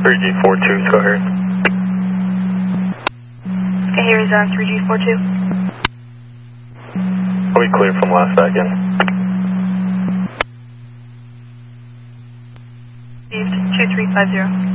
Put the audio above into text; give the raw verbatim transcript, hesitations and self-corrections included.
three G four two, go ahead. Okay, here is uh, three G four two. We clear from last second. Received two three five zero.